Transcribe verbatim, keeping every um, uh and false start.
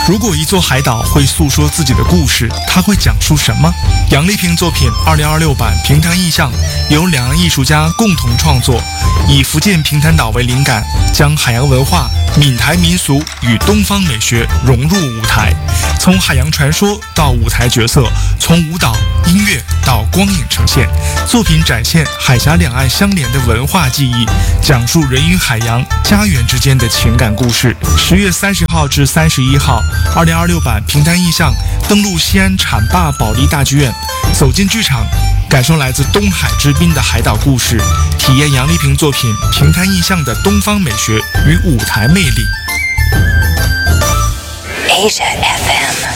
如果一座海岛会诉说自己的故事，它会讲述什么？杨丽萍作品二零二六版平潭意象由两岸艺术家共同创作，以福建平潭岛为灵感，将海洋文化、闽台民俗与东方美学融入舞台，从海洋传说到舞台角色，从舞蹈、音乐到光影呈现，作品展现海峡两岸相连的文化记忆，讲述人与海洋、家园之间的情感故事。十月三十号至三十一号，二零二六版平潭意象登陆西安浐灞保利大剧院，走进剧场，感受来自东海之滨的海岛故事，体验杨丽萍作品平潭意象的东方美学与舞台魅力。 Asia F M